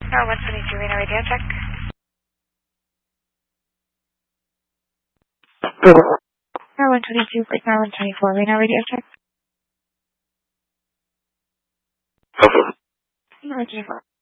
Tower 122, Reno radio check. Tower 122, for Tower 124, Reno radio check. Tower 124.